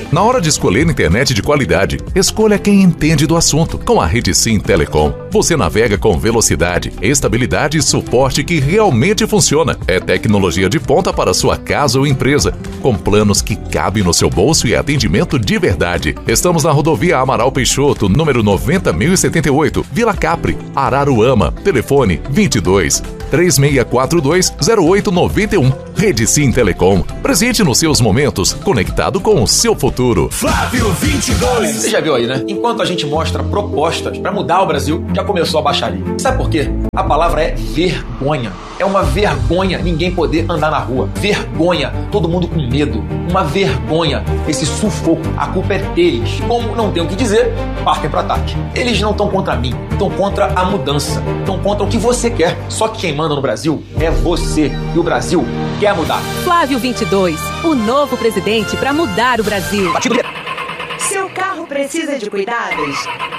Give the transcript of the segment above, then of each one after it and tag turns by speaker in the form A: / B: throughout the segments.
A: Na hora de escolher internet de qualidade, escolha quem entende do assunto. Com a Rede Sim Telecom, você navega com velocidade, estabilidade e suporte que realmente funciona. É tecnologia de ponta para sua casa ou empresa, com planos que cabem no seu bolso e atendimento de verdade. Estamos na rodovia Amaral Peixoto, número 90.078, Vila Capri, Araruama. Telefone 22 3642 0891. Rede Sim Telecom. Presente nos seus momentos, conectado com o seu futuro.
B: Flávio 22.
C: Você já viu aí, né? Enquanto a gente mostra propostas para mudar o Brasil, já começou a baixaria. Sabe por quê? A palavra é vergonha. É uma vergonha ninguém poder andar na rua. Vergonha. Todo mundo com medo. Uma vergonha. Esse sufoco. A culpa é deles. Como não tem o que dizer, partem para ataque. Eles não estão contra mim. Estão contra a mudança. Estão contra o que você quer. Só que quem manda no Brasil é você. E o Brasil quer mudar.
D: Flávio 22. O novo presidente para mudar o Brasil.
E: Seu carro precisa de cuidados?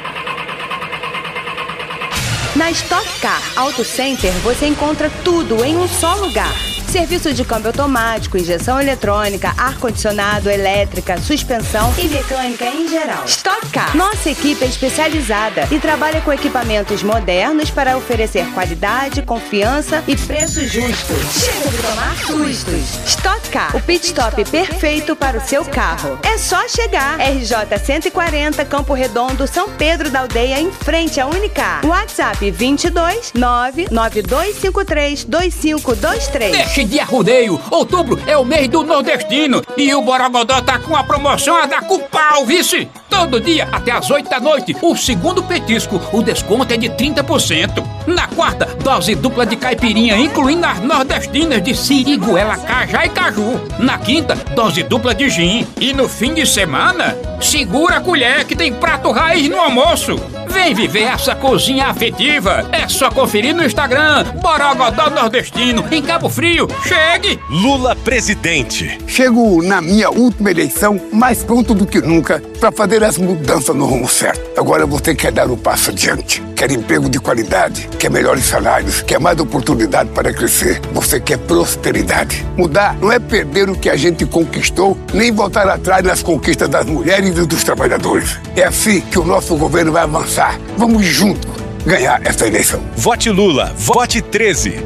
E: Na Stock Car Auto Center você encontra tudo em um só lugar. Serviço de câmbio automático, injeção eletrônica, ar-condicionado, elétrica, suspensão e mecânica em geral. Stock Car. Nossa equipe é especializada e trabalha com equipamentos modernos para oferecer qualidade, confiança e preços justos. Chega de tomar sustos. Stock Car, o pit stop perfeito para o seu carro. É só chegar. RJ 140, Campo Redondo, São Pedro da Aldeia, em frente à Unicar. WhatsApp 22 99253 2523.
F: Deixe de arrudeio. Outubro é o mês do nordestino e o Borogodó tá com a promoção a dar com pau, vice. Todo dia até às 8 da noite, o segundo petisco, o desconto é de 30%. Na quarta, dose dupla de caipirinha, incluindo as nordestinas de siriguela, cajá e caju. Na quinta, dose dupla de gin. E no fim de semana, segura a colher que tem prato raiz no almoço. Vem viver essa cozinha afetiva. É só conferir no Instagram, Borogodó Nordestino, em Cabo Frio. Chegue!
B: Lula presidente.
G: Chego na minha última eleição mais pronto do que nunca para fazer as mudanças no rumo certo. Agora você quer dar um passo adiante. Quer emprego de qualidade, quer melhores salários, quer mais oportunidade para crescer. Você quer prosperidade. Mudar não é perder o que a gente conquistou, nem voltar atrás nas conquistas das mulheres e dos trabalhadores. É assim que o nosso governo vai avançar. Vamos juntos ganhar essa eleição.
B: Vote Lula, vote 13.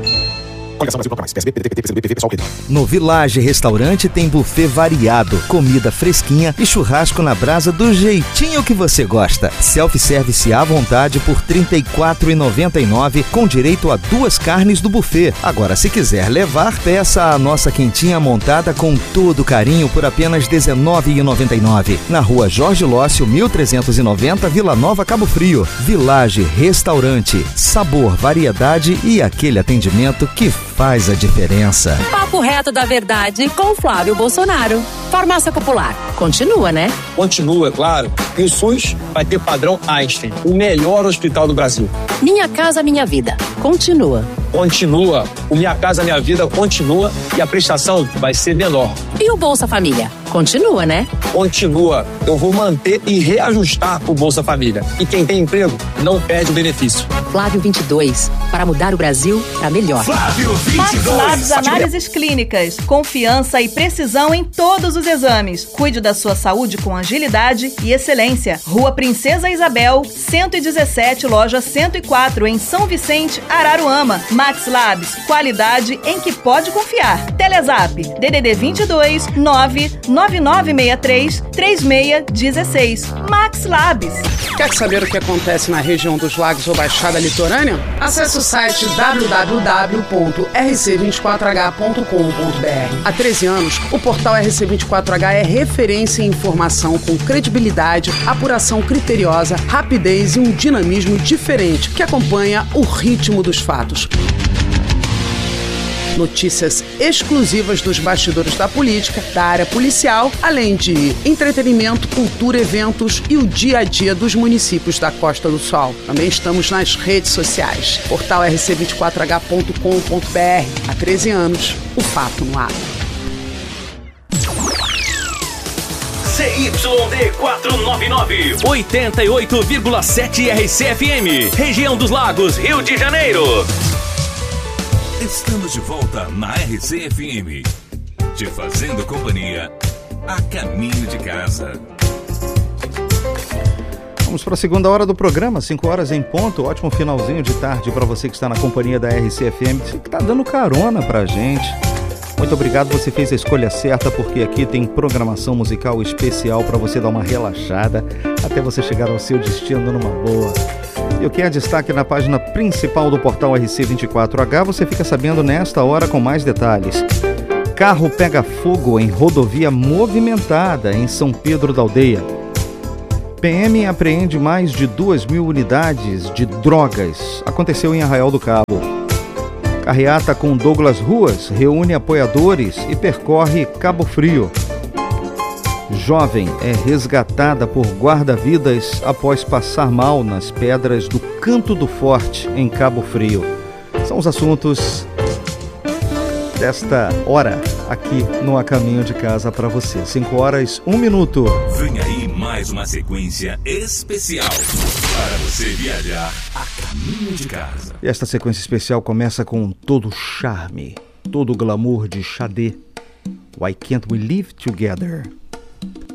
H: No Village Restaurante tem buffet variado, comida fresquinha e churrasco na brasa do jeitinho que você gosta. Self-service à vontade por R$ 34,99 com direito a 2 carnes do buffet. Agora, se quiser levar, peça a nossa quentinha montada com todo carinho por apenas R$ 19,99. Na rua Jorge Lócio, 1390, Vila Nova, Cabo Frio. Village Restaurante. Sabor, variedade e aquele atendimento que faz a diferença.
D: Papo reto da verdade com Flávio Bolsonaro. Farmácia Popular. Continua, né?
C: Continua, é claro. E o SUS vai ter padrão Einstein, o melhor hospital do Brasil.
D: Minha Casa Minha Vida. Continua.
C: Continua. O Minha Casa Minha Vida continua e a prestação vai ser menor.
D: E o Bolsa Família? Continua, né?
C: Continua. Eu vou manter e reajustar o Bolsa Família. E quem tem emprego não perde o benefício.
D: Flávio 22. Para mudar o Brasil para melhor.
B: Flávio 22.
I: Max Labs Análises Clínicas. Confiança e precisão em todos os exames. Cuide da sua saúde com agilidade e excelência. Rua Princesa Isabel, 117, loja 104, em São Vicente, Araruama. Max Labs. Qualidade em que pode confiar. Telezap. DDD 22 99963 3616. Max Labs.
J: Quer saber o que acontece na região dos lagos ou Baixada Litorânea? Acesse o site www.rc24h.com.br. Há 13 anos, o portal RC24H é referência em informação com credibilidade, apuração criteriosa, rapidez e um dinamismo diferente que acompanha o ritmo dos fatos. Notícias exclusivas dos bastidores da política, da área policial, além de entretenimento, cultura, eventos e o dia a dia dos municípios da Costa do Sol. Também estamos nas redes sociais. Portal rc24h.com.br. Há 13 anos, o fato no ar.
B: CYD 499, 88,7 RCFM, região dos Lagos, Rio de Janeiro. Estamos de volta na RCFM, te fazendo companhia
A: a caminho de casa.
H: Vamos para a segunda hora do programa, 5 horas em ponto. Ótimo finalzinho de tarde para você que está na companhia da RC-FM, que está dando carona para a gente. Muito obrigado, você fez a escolha certa, porque aqui tem programação musical especial para você dar uma relaxada até você chegar ao seu destino numa boa. E o que é destaque na página principal do portal RC24H, você fica sabendo nesta hora com mais detalhes. Carro pega fogo em rodovia movimentada em São Pedro da Aldeia. PM apreende mais de 2.000 unidades de drogas. Aconteceu em Arraial do Cabo. Carreata com Douglas Ruas reúne apoiadores e percorre Cabo Frio. Jovem é resgatada por guarda-vidas após passar mal nas pedras do Canto do Forte, em Cabo Frio. São os assuntos desta hora aqui no A Caminho de Casa para você. 5 horas, 1 minuto.
A: Vem aí mais uma sequência especial para você viajar a caminho de casa.
H: E esta sequência especial começa com todo o charme, todo o glamour de Xadê. Why Can't We Live Together?